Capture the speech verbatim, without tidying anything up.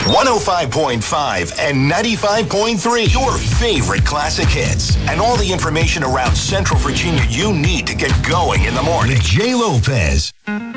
one oh five point five and ninety-five point three. Your favorite classic hits. And all the information around Central Virginia you need to get going in the morning. Jay Lopez.